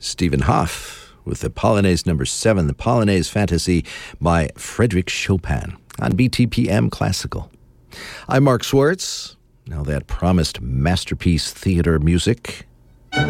Stephen Hoff with the Polonaise number 7, the Polonaise Fantasy by Frédéric Chopin on BTPM Classical. I'm Mark Schwartz. Now that promised masterpiece theater music